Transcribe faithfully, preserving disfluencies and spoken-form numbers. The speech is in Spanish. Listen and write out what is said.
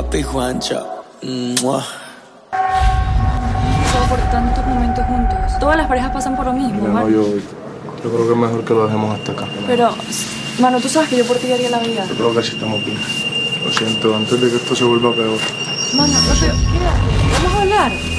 Papi Juancho. Mua. Pasado por tantos momentos juntos. Todas las parejas pasan por lo mismo, Mira, ¿vale? no, yo, yo creo que es mejor que lo dejemos hasta acá. Pero, mano, tú sabes que yo por ti daría la vida. Yo creo que así estamos bien. Lo siento, antes de que esto se vuelva peor. Mano, no, pero quédate, vamos a hablar.